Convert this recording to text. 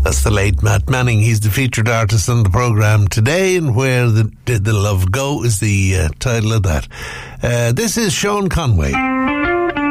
That's the late Matt Manning. He's the featured artist on the programme today, and Where Did the Love Go is the title of that. This is Sean Conway.